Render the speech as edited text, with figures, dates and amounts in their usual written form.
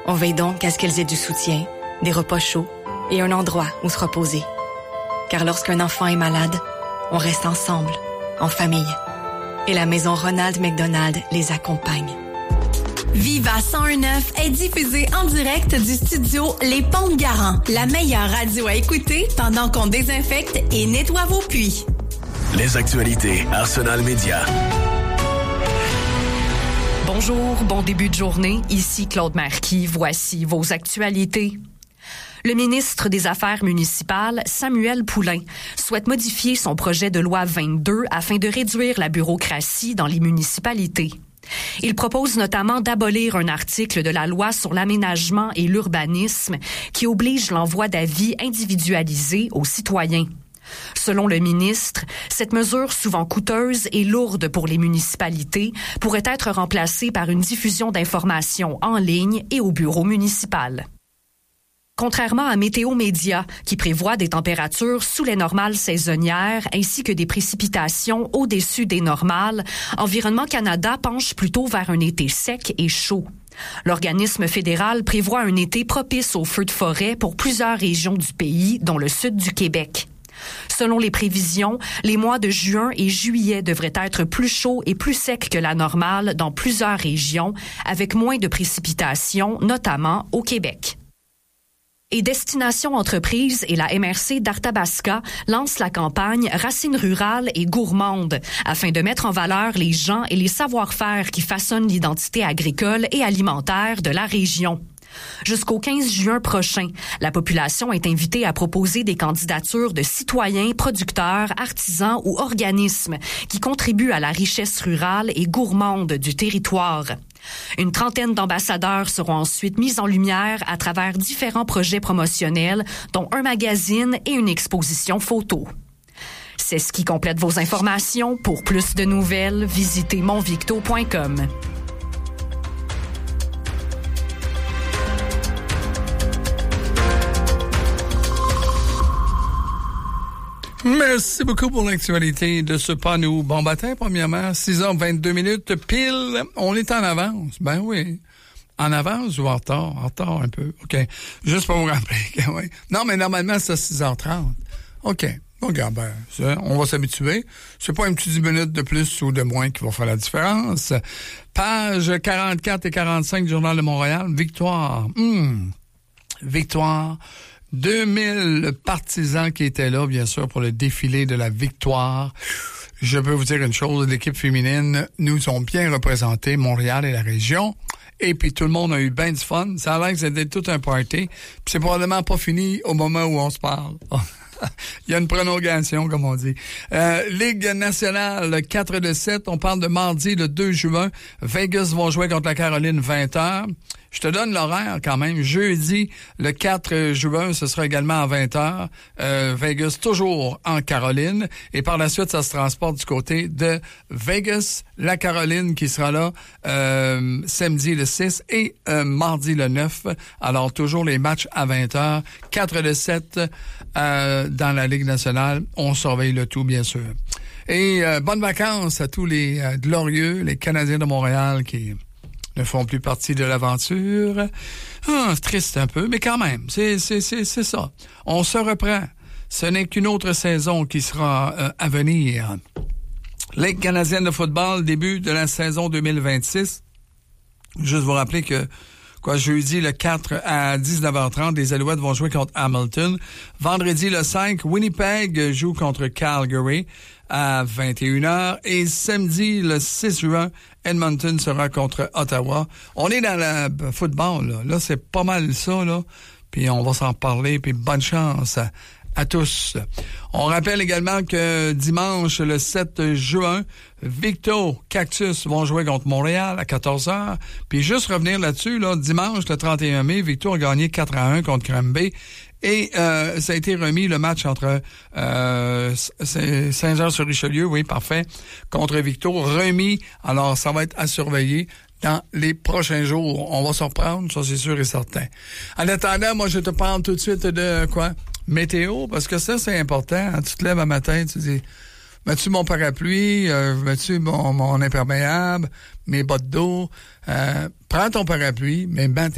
On veille donc à ce qu'elles aient du soutien, des repas chauds et un endroit où se reposer. Car lorsqu'un enfant est malade, on reste ensemble, en famille. Et la maison Ronald McDonald les accompagne. Viva 101.9 est diffusée en direct du studio Les Ponts de Garant, la meilleure radio à écouter pendant qu'on désinfecte et nettoie vos puits. Les actualités Arsenal Média. Bonjour, bon début de journée. Ici Claude Marquis. Voici vos actualités. Le ministre des Affaires municipales, Samuel Poulin, souhaite modifier son projet de loi 22 afin de réduire la bureaucratie dans les municipalités. Il propose notamment d'abolir un article de la loi sur l'aménagement et l'urbanisme qui oblige l'envoi d'avis individualisés aux citoyens. Selon le ministre, cette mesure souvent coûteuse et lourde pour les municipalités pourrait être remplacée par une diffusion d'informations en ligne et au bureau municipal. Contrairement à Météo Média, qui prévoit des températures sous les normales saisonnières ainsi que des précipitations au-dessus des normales, Environnement Canada penche plutôt vers un été sec et chaud. L'organisme fédéral prévoit un été propice aux feux de forêt pour plusieurs régions du pays, dont le sud du Québec. Selon les prévisions, les mois de juin et juillet devraient être plus chauds et plus secs que la normale dans plusieurs régions, avec moins de précipitations, notamment au Québec. Et Destination Entreprise et la MRC d'Arthabasca lancent la campagne Racines rurales et gourmandes afin de mettre en valeur les gens et les savoir-faire qui façonnent l'identité agricole et alimentaire de la région. Jusqu'au 15 juin prochain, la population est invitée à proposer des candidatures de citoyens, producteurs, artisans ou organismes qui contribuent à la richesse rurale et gourmande du territoire. Une trentaine d'ambassadeurs seront ensuite mis en lumière à travers différents projets promotionnels, dont un magazine et une exposition photo. C'est ce qui complète vos informations. Pour plus de nouvelles, visitez monvicto.com. Merci beaucoup pour l'actualité de ce panneau. Bon matin, premièrement, 6h22 pile. On est en avance. Ben oui. En avance ou en retard? En retard un peu. OK. Juste pour vous rappeler. Oui. Non, mais normalement, c'est à 6h30. OK. Regarde, ben, ça, on va s'habituer. C'est pas un petit 10 minutes de plus ou de moins qui va faire la différence. Page 44 et 45 du Journal de Montréal. Victoire. Victoire. 2000 partisans qui étaient là, bien sûr, pour le défilé de la victoire. Je peux vous dire une chose, l'équipe féminine nous ont bien représenté, Montréal et la région. Et puis tout le monde a eu bien du fun. Ça a l'air que c'était tout un party. Puis c'est probablement pas fini au moment où on se parle. Il y a une prolongation, comme on dit. Ligue nationale, 4-7. On parle de mardi, le 2 juin. Vegas vont jouer contre la Caroline, 20h. Je te donne l'horaire quand même. Jeudi, le 4 juin, ce sera également à 20h. Vegas, toujours en Caroline. Et par la suite, ça se transporte du côté de Vegas, la Caroline qui sera là samedi le 6 et mardi le 9. Alors, toujours les matchs à 20h. 4-7 dans la Ligue nationale. On surveille le tout, bien sûr. Et bonnes vacances à tous les glorieux, les Canadiens de Montréal qui ne font plus partie de l'aventure. C'est triste un peu, mais quand même, c'est ça. On se reprend. Ce n'est qu'une autre saison qui sera à venir. Ligue canadienne de football, début de la saison 2026. Juste vous rappeler que jeudi le 4 à 19h30, les Alouettes vont jouer contre Hamilton. Vendredi le 5, Winnipeg joue contre Calgary à 21h. Et samedi le 6 juin, Edmonton sera contre Ottawa. On est dans le football, là. Là, c'est pas mal ça, là. Puis on va s'en parler, puis bonne chance à tous. On rappelle également que dimanche, le 7 juin, Victo, Cactus vont jouer contre Montréal à 14h. Puis juste revenir là-dessus, là, dimanche, le 31 mai, Victo a gagné 4-1 contre Granby. Et ça a été remis, le match entre Saint-Jean-sur-Richelieu, oui, parfait, contre Victo, remis. Alors, ça va être à surveiller dans les prochains jours. On va se reprendre, ça c'est sûr et certain. En attendant, moi, je te parle tout de suite de quoi? Météo, parce que ça, c'est important. Tu te lèves un matin, tu dis, mets-tu mon parapluie, mets-tu mon imperméable, mes bottes d'eau, prends ton parapluie, mais